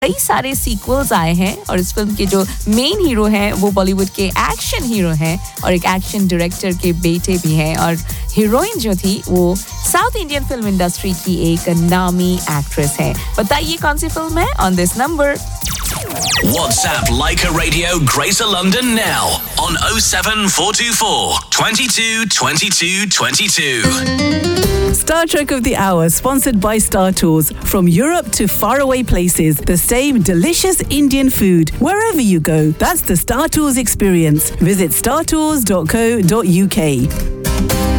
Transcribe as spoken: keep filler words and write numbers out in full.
कई सारे सीक्वल्स आए हैं और इस फिल्म के जो मेन हीरो हैं वो बॉलीवुड के एक्शन हीरो हैं और एक एक्शन डायरेक्टर के बेटे भी हैं और हीरोइन जो थी वो साउथ इंडियन फिल्म इंडस्ट्री की एक नामी एक्ट्रेस है. बताइए कौन सी फिल्म है on this number. WhatsApp Leica Radio Greater London now on oh seven four two four, twenty-two, twenty-two, twenty-two. Star Trek of the Hour, sponsored by Star Tours. From Europe to faraway places, the same delicious Indian food wherever you go. That's the Star Tours experience. Visit star tours dot co dot uk.